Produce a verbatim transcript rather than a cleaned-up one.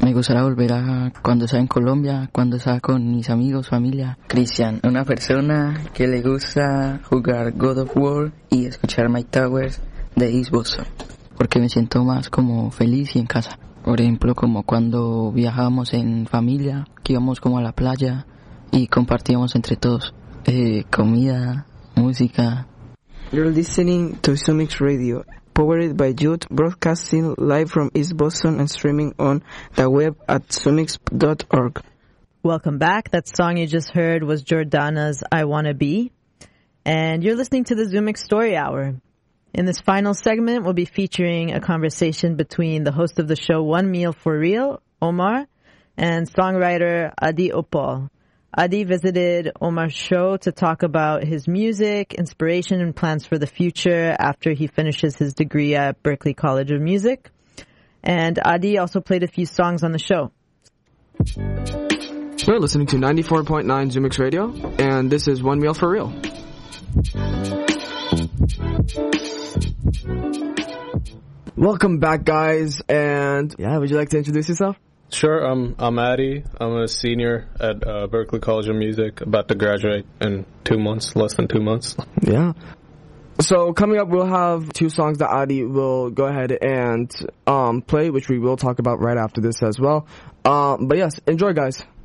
Me gustaría volver a cuando estaba en Colombia, cuando estaba con mis amigos, familia. Cristian, una persona que le gusta jugar God of War y escuchar Mike Towers de East Boston, porque me siento más como feliz y en casa. Por ejemplo, como cuando viajábamos en familia, que íbamos como a la playa y compartíamos entre todos eh, comida, música. You're listening to Sumix Radio, powered by Youth, broadcasting live from East Boston and streaming on the web at sumix dot org. Welcome back. That song you just heard was Jordana's I Wanna Be. And you're listening to the Zoomix Story Hour. In this final segment, we'll be featuring a conversation between the host of the show One Meal for Real, Omar, and songwriter Adi Opal. Adi visited Omar's show to talk about his music, inspiration, and plans for the future after he finishes his degree at Berklee College of Music. And Adi also played a few songs on the show. You're listening to ninety-four point nine Zoomix Radio, and this is One Meal for Real. Welcome back, guys, and yeah, would you like to introduce yourself? Sure, um, I'm Adi. I'm a senior at uh, Berklee College of Music, about to graduate in two months, less than two months. Yeah. So coming up, we'll have two songs that Adi will go ahead and um, play, which we will talk about right after this as well. Um, but yes, enjoy, guys.